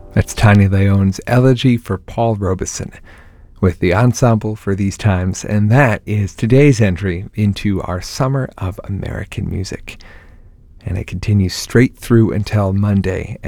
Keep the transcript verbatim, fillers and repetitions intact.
That's Tiny Leon's Elegy for Paul Robeson with the Ensemble for These Times, and that is today's entry into our Summer of American Music. And it continues straight through until Monday